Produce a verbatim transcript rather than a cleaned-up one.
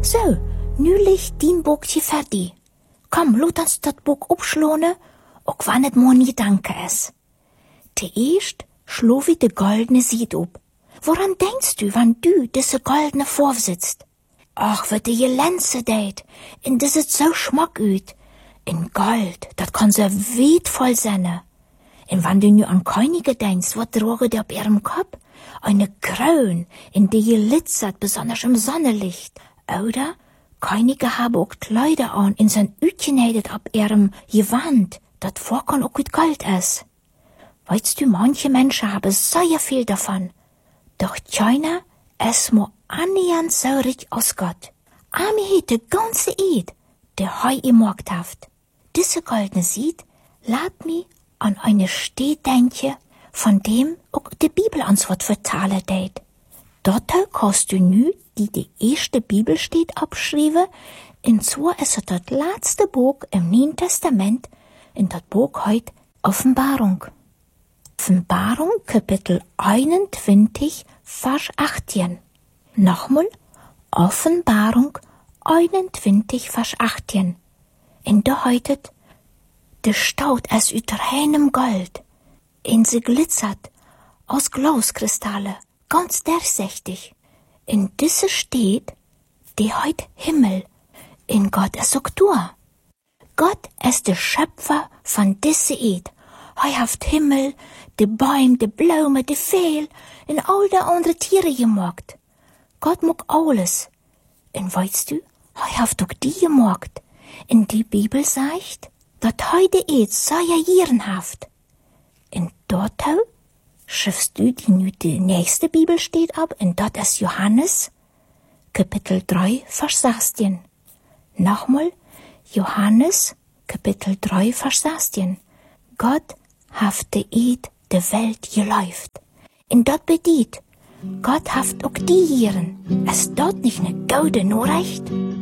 So, nu ligt dien boekje fertig. Kom, laat ons dat boek opschlonen, ook wanneer het maar niet danken is. Te eerst schlof ik de goldene Sied op. Woran denkst du, wann du diese goldene vorsitzt? Ach, wat die lense deed, en das het zo schmack uit. In Gold, dat kan so wertvoll sein. En wann du nu an Könige denkst, wat drogen die op ihrem Kopf? Eine Krone, in die glitzert, besonders im Sonnenlicht. Oder Könige haben auch Kleider an, in zijn uitgenäht op ihrem Gewand, dat vorkommt auch mit Gold ist. Weißt du, manche Menschen haben sehr viel davon. Doch China ist nur annähernd so reich aus Gott. Ami hat die ganze Eid, der heu im Markt haft. Diese goldene Sied lässt mich an eine Stelle denken, von dem auch die Bibel ans Wort vertalen deed. Dort kannst du nu die die erste Bibel steht abschreiben, und zwar ist es das letzte Buch im Neuen Testament, in das Buch heute Offenbarung. Offenbarung, Kapitel einundzwanzig, Vers achtzehn. Nochmal, Offenbarung einundzwanzig, Vers achtzehn. In der heitet, de Staud ist uit reinem Gold, en sie glitzert aus Glaskristalle, ganz durchsichtig. In diese steht, die heut Himmel, in Gott ist auch da. Gott ist der Schöpfer von diese Eid. Er hat Himmel, de Bäume, de Blumen, de Vögel und all die andere Tiere gemacht. Gott mag alles. Und weißt du, er hat auch die gemacht. In die Bibel sagt, dass heute Eid sehr ehrenhaft. Und dort schriftst du die, die nächste Bibel steht ab, und dort ist Johannes, Kapitel drei, Vers sechzehn. Nochmal, Johannes, Kapitel drei, Vers sechzehn. Gott hat die Eid der Welt geläuft. Und dort bedient, Gott hat auch die Hieren. Ist dort nicht eine gute Nachricht?